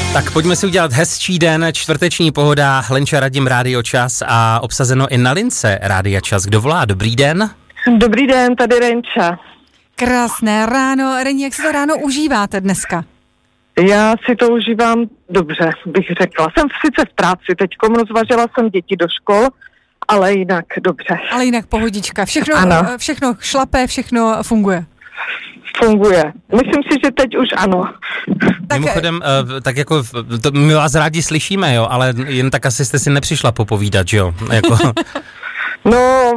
Tak pojďme si udělat hezčí den, čtvrteční pohoda, Lenča, Radim, Rádio Čas a obsazeno i na lince Rádia Čas. Kdo volá? Dobrý den. Dobrý den, tady Renča. Krásné ráno. Reni, jak si to ráno užíváte dneska? Já si to užívám dobře, bych řekla. Jsem sice v práci teďkom, rozvažila jsem děti do škol, ale jinak dobře. Ale jinak pohodička. Všechno šlape, všechno funguje. Funguje. Myslím si, že teď už ano. Mimochodem, tak jako, my vás rádi slyšíme, jo, ale jen tak asi jste si nepřišla popovídat, jo? Jako. No,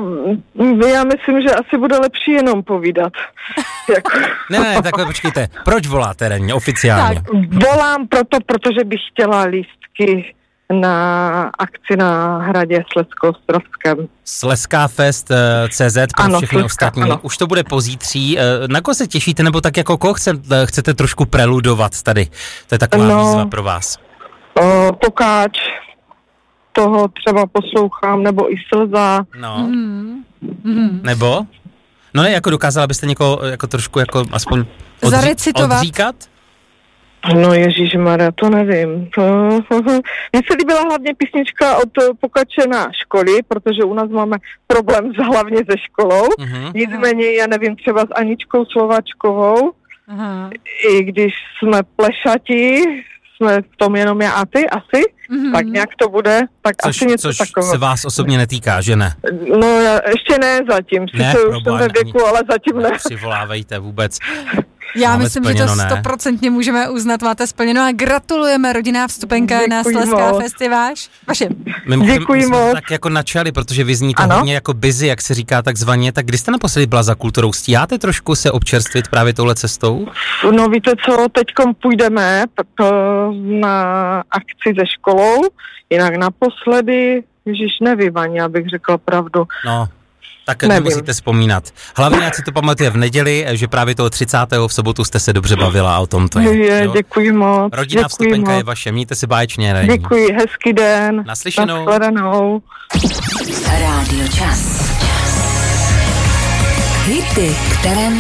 já myslím, že asi bude lepší jenom povídat. Jako. Ne, takhle počkejte. Proč voláte, Reni, oficiálně? Tak, volám protože bych chtěla lístky na akci na hradě Slezsko-Ostrovském. Slezkáfest.cz pro ano, všechny ostatní. Ano. Už to bude pozítří. Na koho se těšíte, nebo tak jako koho chcete trošku preludovat tady? To je taková výzva pro vás. Pokáč, toho třeba poslouchám, nebo i Slza. No. Nebo? No ne, jako dokázala byste někoho jako trošku jako aspoň odříkat? No ježišmarja, to nevím. Mně se líbila hlavně písnička od Pokače na školy, protože u nás máme problém hlavně se školou. Nicméně, já nevím, třeba s Aničkou Slováčkovou, i když jsme plešati, jsme v tom jenom já a ty asi, tak nějak to bude, tak asi něco takového. Což se vás osobně netýká, že ne? No ještě ne zatím, sice už jsem ve věku, ale zatím ne. Přivolávejte vůbec. Já myslím, že to 100% můžeme uznat, máte splněno a gratulujeme, rodinná vstupenka na Slezská festival. Vaše. Děkuji moc. Jsme tak jako načali, protože vy zníte hodně jako busy, jak se říká takzvaně, tak kdy jste naposledy byla za kulturou? Stíháte trošku se občerstvit právě touhle cestou? No víte co, teďkom půjdeme na akci se školou, jinak naposledy, ježiš, nevím ani, abych řekla pravdu. No. Tak nemusíte vzpomínat. Hlavně, ať si to pamatuje v neděli, že právě toho 30. v sobotu jste se dobře bavila a o tom to je. Děkuji moc. Rodinná vstupenka je vaše, mějte si báječně, Reni. Děkuji, hezký den. Naslyšenou. Nashledanou. Rádio Čas. Hity, které